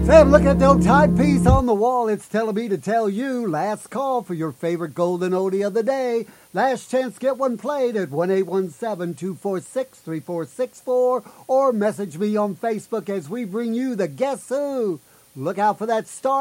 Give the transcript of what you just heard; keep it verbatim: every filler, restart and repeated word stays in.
Sam, look at the old timepiece on the wall. It's telling me to tell you, last call for your favorite golden oldie of the day. Last chance to get one played at one eight one seven, two four six, three four six four or message me on Facebook as we bring you the Guess Who. Look out for that star.